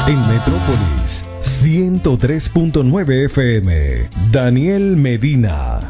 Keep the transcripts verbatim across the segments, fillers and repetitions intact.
En Metrópolis, ciento tres punto nueve F M. Daniel Medina.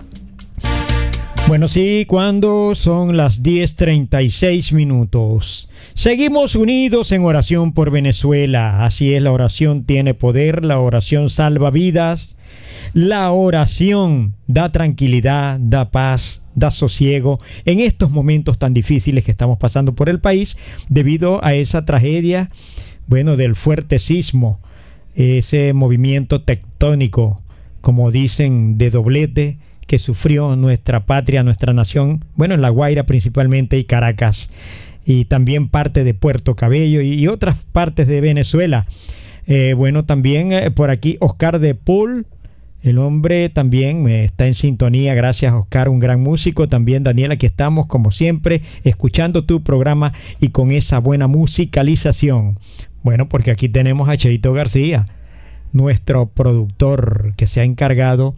Bueno, sí, cuando son las diez treinta y seis minutos. Seguimos unidos en oración por Venezuela. Así es, la oración tiene poder, la oración salva vidas, la oración da tranquilidad, da paz, da sosiego en estos momentos tan difíciles que estamos pasando por el país debido a esa tragedia, bueno, del fuerte sismo, ese movimiento tectónico, como dicen, de doblete, que sufrió nuestra patria, nuestra nación, bueno, en La Guaira principalmente y Caracas, y también parte de Puerto Cabello y, y otras partes de Venezuela. Eh, bueno, también eh, por aquí Oscar de Paul, el hombre también eh, está en sintonía. Gracias, Oscar, un gran músico. También Daniel, aquí estamos como siempre, escuchando tu programa y con esa buena musicalización. Bueno, porque aquí tenemos a Cheito García, nuestro productor, que se ha encargado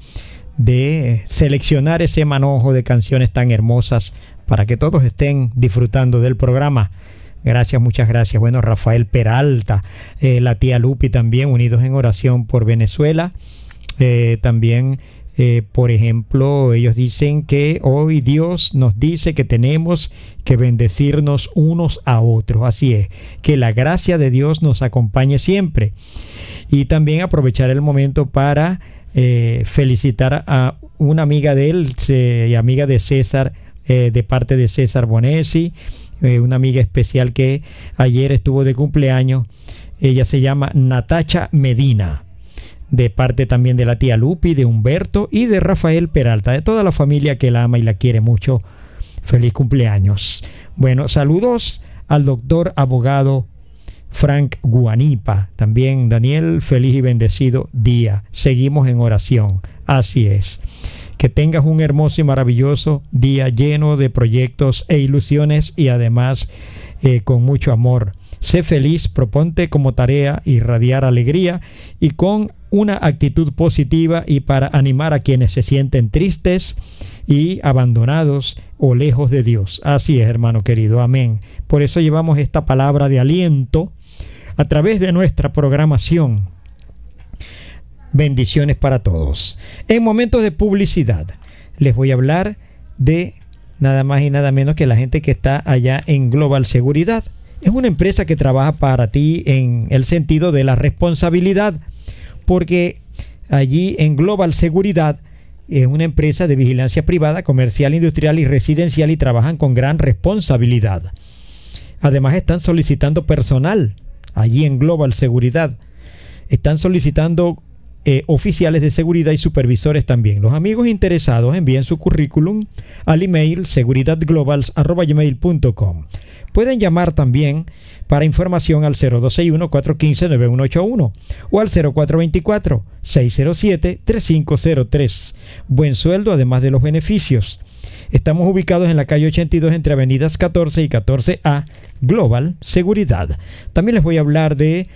de seleccionar ese manojo de canciones tan hermosas para que todos estén disfrutando del programa. Gracias, muchas gracias. Bueno, Rafael Peralta, eh, la tía Lupi también, unidos en oración por Venezuela. Eh, también, eh, por ejemplo, ellos dicen que hoy Dios nos dice que tenemos que bendecirnos unos a otros. Así es, que la gracia de Dios nos acompañe siempre. Y también aprovechar el momento para Eh, felicitar a una amiga de él se, y amiga de César, eh, de parte de César Bonesi, eh, una amiga especial que ayer estuvo de cumpleaños. Ella se llama Natacha Medina, de parte también de la tía Lupi, de Humberto y de Rafael Peralta, de toda la familia que la ama y la quiere mucho. Feliz cumpleaños. Bueno, saludos al doctor abogado Frank Guanipa. También, Daniel, feliz y bendecido día. Seguimos en oración. Así es. Que tengas un hermoso y maravilloso día lleno de proyectos e ilusiones y además eh, con mucho amor. Sé feliz, proponte como tarea irradiar alegría y con una actitud positiva y para animar a quienes se sienten tristes y abandonados o lejos de Dios. Así es, hermano querido. Amén. Por eso llevamos esta palabra de aliento a través de nuestra programación. Bendiciones para todos. En momentos de publicidad les voy a hablar de nada más y nada menos que la gente que está allá en Global Seguridad. Es una empresa que trabaja para ti en el sentido de la responsabilidad, porque allí en Global Seguridad es una empresa de vigilancia privada, comercial, industrial y residencial y trabajan con gran responsabilidad. Además están solicitando personal allí en Global Seguridad. Están solicitando eh, oficiales de seguridad y supervisores también. Los amigos interesados envíen su currículum al email seguridad globals arroba gmail punto com. Pueden llamar también para información al cero dos seis uno, cuatro uno cinco, nueve uno ocho uno o al cero cuatro dos cuatro, seis cero siete, tres cinco cero tres. Buen sueldo además de los beneficios. Estamos ubicados en la calle ochenta y dos entre avenidas catorce y catorce A, Global Seguridad. También les voy a hablar de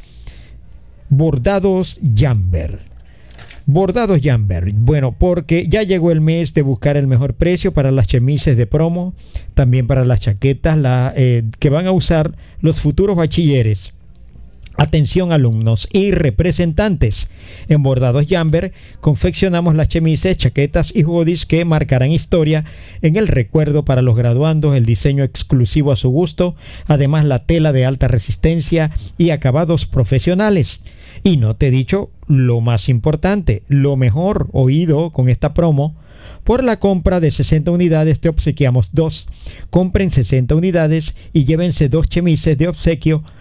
Bordados Jamber. Bordados Jamber, bueno, porque ya llegó el mes de buscar el mejor precio para las chemises de promo, también para las chaquetas la, eh, que van a usar los futuros bachilleres. Atención alumnos y representantes. En Bordados Jamber confeccionamos las chemises, chaquetas y hoodies que marcarán historia en el recuerdo para los graduandos, el diseño exclusivo a su gusto, además la tela de alta resistencia y acabados profesionales. Y no te he dicho lo más importante, lo mejor oído con esta promo. Por la compra de sesenta unidades te obsequiamos dos. Compren sesenta unidades y llévense dos chemises de obsequio